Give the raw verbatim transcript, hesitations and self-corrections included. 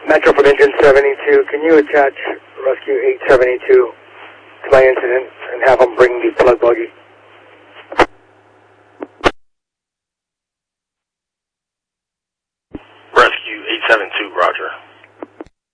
Metro from engine seventy-two, can you attach rescue eight seventy-two to my incident and have them bring the plug buggy? Rescue eight seven two, roger.